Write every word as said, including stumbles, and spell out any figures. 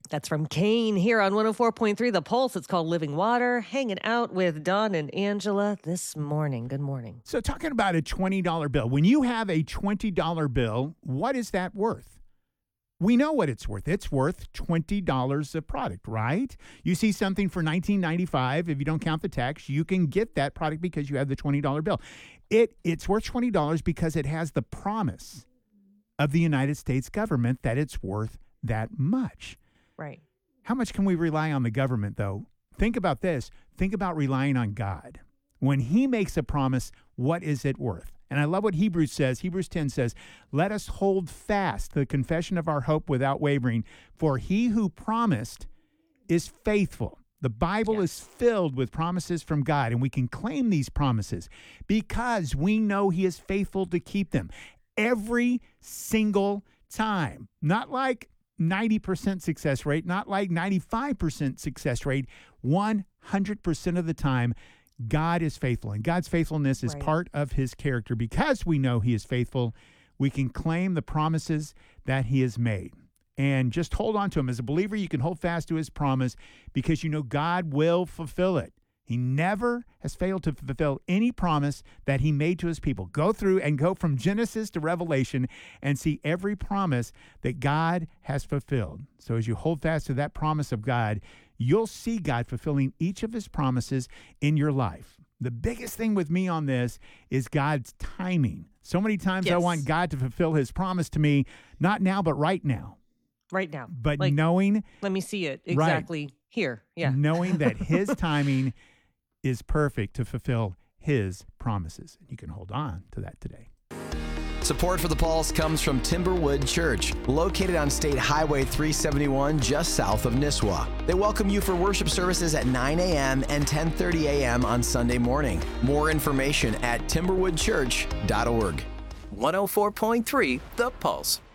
That's from Kane here on one oh four point three The Pulse. It's called Living Water. Hanging out with Don and Angela this morning. Good morning. So talking about a twenty dollar bill. When you have a twenty dollar bill, what is that worth? We know what it's worth. It's worth twenty dollars a product, right? You see something for nineteen ninety-five dollars, if you don't count the tax, you can get that product because you have the twenty dollar bill. It It's worth twenty dollars because it has the promise of the United States government that it's worth that much. Right. How much can we rely on the government, though? Think about this. Think about relying on God. When he makes a promise, what is it worth? And I love what Hebrews says. Hebrews ten says, let us hold fast the confession of our hope without wavering, for he who promised is faithful. The Bible Yes. is filled with promises from God, and we can claim these promises because we know he is faithful to keep them every single time. Not like ninety percent success rate, not like ninety-five percent success rate, one hundred percent of the time. God is faithful, and God's faithfulness is Right. part of his character. Because we know he is faithful, we can claim the promises that he has made. And just hold on to him. As a believer, you can hold fast to his promise because you know God will fulfill it. He never has failed to fulfill any promise that he made to his people. Go through and go from Genesis to Revelation and see every promise that God has fulfilled. So as you hold fast to that promise of God, you'll see God fulfilling each of his promises in your life. The biggest thing with me on this is God's timing. So many times I Yes. want God to fulfill his promise to me, not now, but right now. Right now. But Like, knowing, let me see it exactly here. Yeah. knowing that his timing is perfect to fulfill his promises. You can hold on to that today. Support for The Pulse comes from Timberwood Church, located on State Highway three seventy-one, just south of Nisswa. They welcome you for worship services at nine a.m. and ten thirty a.m. on Sunday morning. More information at timberwood church dot org. one oh four point three The Pulse.